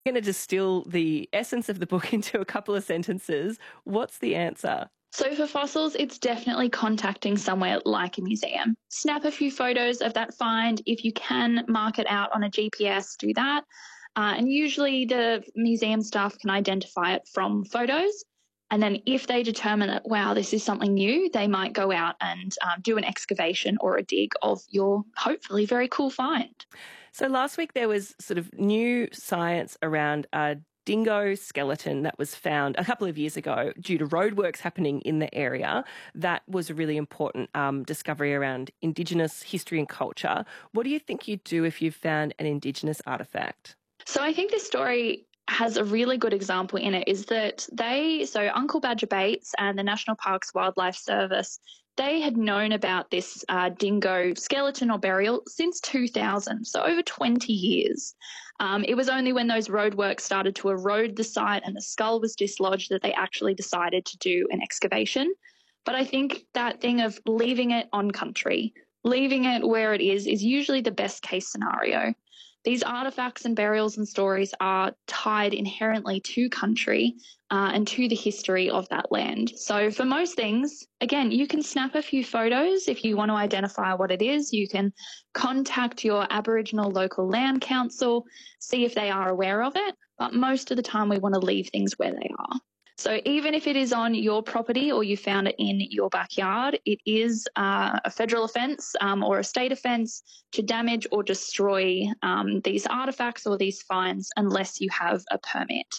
I'm going to distill the essence of the book into a couple of sentences. What's the answer? So for fossils, it's definitely contacting somewhere like a museum. Snap a few photos of that find. If you can, mark it out on a GPS, do that. And usually the museum staff can identify it from photos. And then if they determine that, wow, this is something new, they might go out and do an excavation or a dig of your hopefully very cool find. So last week there was sort of new science around a dingo skeleton that was found a couple of years ago due to roadworks happening in the area. That was a really important discovery around Indigenous history and culture. What do you think you'd do if you found an Indigenous artefact? So I think this story has a really good example in it is that so Uncle Badger Bates and the National Parks Wildlife Service, they had known about this dingo skeleton or burial since 2000, so over 20 years. It was only when those roadworks started to erode the site and the skull was dislodged that they actually decided to do an excavation. But I think that thing of leaving it on country, leaving it where it is usually the best case scenario. These artefacts and burials and stories are tied inherently to country and to the history of that land. So for most things, again, you can snap a few photos if you want to identify what it is. You can contact your Aboriginal local land council, see if they are aware of it. But most of the time, we want to leave things where they are. So even if it is on your property or you found it in your backyard, it is a federal offence or a state offence to damage or destroy these artefacts or these finds unless you have a permit.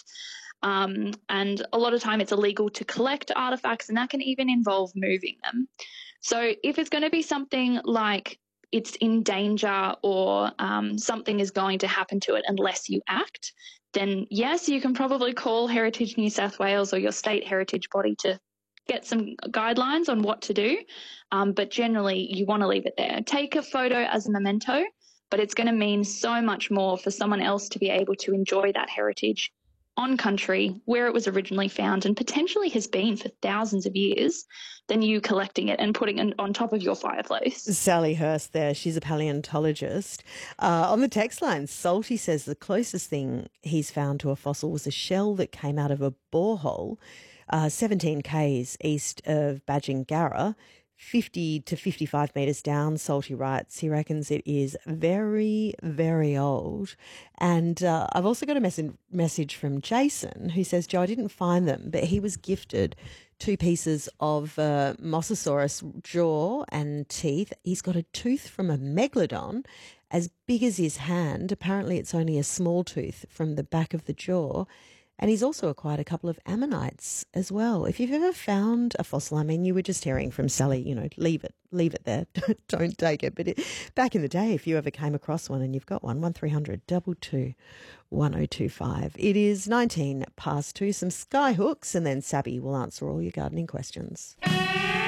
And a lot of time it's illegal to collect artefacts, and that can even involve moving them. So if it's going to be something like it's in danger or something is going to happen to it unless you act, then yes, you can probably call Heritage New South Wales or your state heritage body to get some guidelines on what to do. But generally, you want to leave it there. Take a photo as a memento, but it's going to mean so much more for someone else to be able to enjoy that heritage on country where it was originally found and potentially has been for thousands of years than you collecting it and putting it on top of your fireplace. Sally Hurst there, she's a paleontologist. On the text line, Salty says the closest thing he's found to a fossil was a shell that came out of a borehole 17 k's east of Badgingarra. 50 to 55 metres down, Salty writes. He reckons it is very, very old. And I've also got a message from Jason who says, Joe, I didn't find them, but he was gifted 2 pieces of Mosasaurus jaw and teeth. He's got a tooth from a megalodon as big as his hand. Apparently it's only a small tooth from the back of the jaw. And he's also acquired a couple of ammonites as well. If you've ever found a fossil, I mean, you were just hearing from Sally, leave it there, don't take it. But back in the day, if you ever came across one and you've got one, 1300 22 1025. It is 19 past 2, some sky hooks, and then Sabby will answer all your gardening questions.